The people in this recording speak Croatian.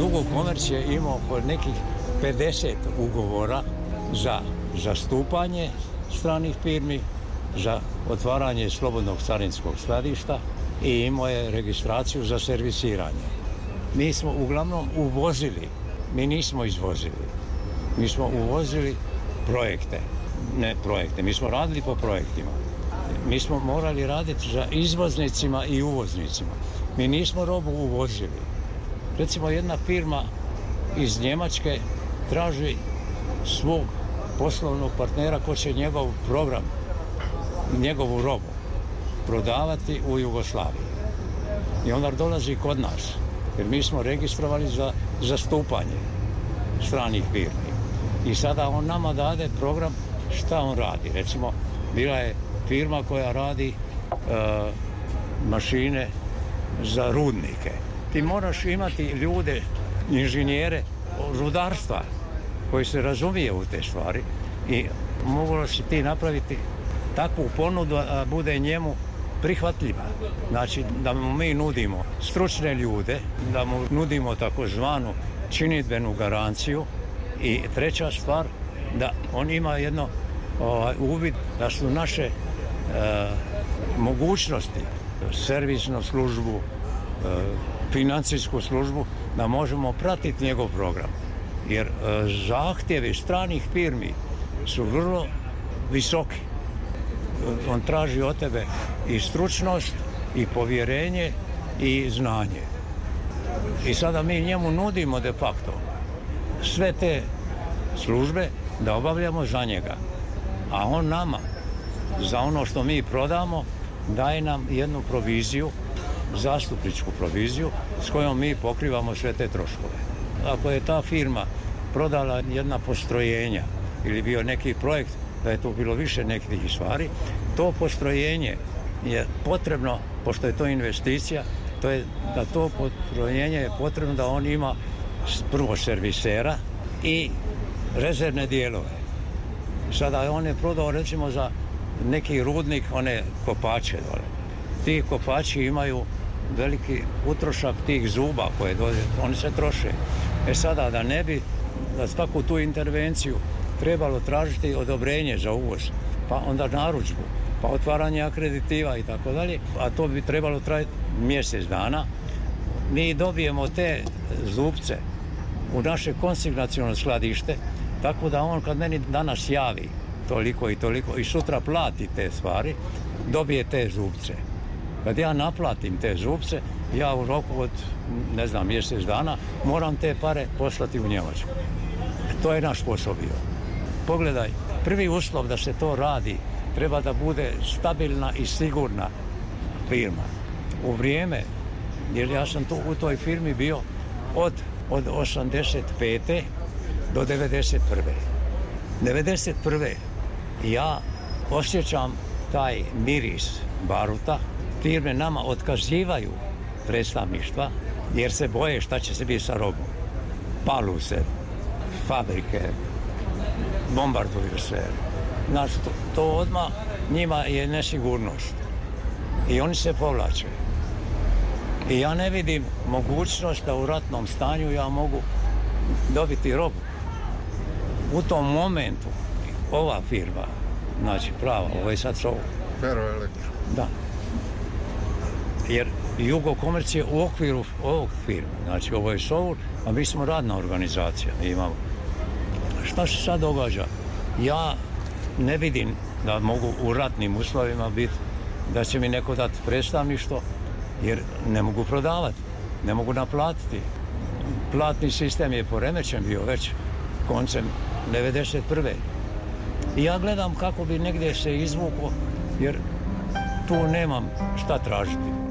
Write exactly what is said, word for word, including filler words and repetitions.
Jugokomerc je imao oko nekih pedeset ugovora za zastupanje stranih firmi, za otvaranje slobodnog carinskog skladišta i imao je registraciju za servisiranje. Mi smo uglavnom uvozili, mi nismo izvozili. Mi smo uvozili projekte, ne projekte, mi smo radili po projektima. Mi smo morali raditi za izvoznicima i uvoznicima. Mi nismo robu uvozili. Recimo jedna firma iz Njemačke traži svog poslovnog partnera ko će njegov program, njegovu robu prodavati u Jugoslaviji. I onda dolazi kod nas, jer mi smo registrovali za zastupanje stranih firmi. I sada on nama dade program šta on radi. Recimo, bila je firma koja radi uh, mašine za rudnike. Ti moraš imati ljude, inženjere rudarstva koji se razumije u te stvari i moraš si ti napraviti takvu ponudu da bude njemu prihvatljiva. Znači da mu mi nudimo stručne ljude, da mu nudimo takozvanu činidbenu garanciju i treća stvar da on ima jedno ovaj, uvid da su naše e, mogućnosti, servisnu službu, e, financijsku službu, da možemo pratiti njegov program. Jer e, zahtjevi stranih firmi su vrlo visoki. On traži od tebe i stručnost, i povjerenje, i znanje. I sada mi njemu nudimo de facto sve te službe da obavljamo za njega. A on nama, za ono što mi prodamo, daje nam jednu proviziju, zastupničku proviziju, s kojom mi pokrivamo sve te troškove. Ako je ta firma prodala jedna postrojenja ili bio neki projekt, da je tu bilo više nekih stvari, to postrojenje je potrebno, pošto je to investicija, to je da to postrojenje je potrebno da on ima prvo servisera i rezervne dijelove. Sada on je prodao recimo za neki rudnik one kopače dole. Ti kopači imaju veliki utrošak tih zuba koje dođe, oni se troše. E sada da ne bi za svaku tu intervenciju trebalo tražiti odobrenje za uvoz, pa onda narudžbu, pa otvaranje akreditiva i tako dalje, a to bi trebalo trajati mjesec dana. Mi dobijemo te zubce u naše konsignaciono skladište, tako da on kad meni danas javi toliko i toliko i sutra plati te stvari, dobije te zubce. Kad ja naplatim te zubce, ja u roku od, ne znam, mjesec dana moram te pare poslati u Njemačku. To je naš posao bio. Pogledaj, prvi uslov da se to radi treba da bude stabilna i sigurna firma. U vrijeme, jer ja sam tu u toj firmi bio od, od osamdeset pete do devedeset prve. devedeset prve ja osjećam taj miris baruta. Firme nama otkazivaju predstavništva jer se boje šta će se biti sa robom. Palu se, fabrike, bombarduju se. Znači, to, to odmah njima je nesigurnost. I oni se povlače. I ja ne vidim mogućnost da u ratnom stanju ja mogu dobiti robu. U tom momentu ova firma, znači prava, ovo je sad Soul. Ferroelektro. Da. Jer Jugokomerc je u okviru ovog firme. Znači ovo je Soul, a mi smo radna organizacija. Imamo. Šta se sad događa? Ja ne vidim da mogu u ratnim uslovima biti, da će mi neko dati predstavništvo, jer ne mogu prodavati, ne mogu naplatiti. Platni sistem je poremećen bio već koncem devedeset prve. I ja gledam kako bi negdje se izvuklo, jer tu nemam šta tražiti.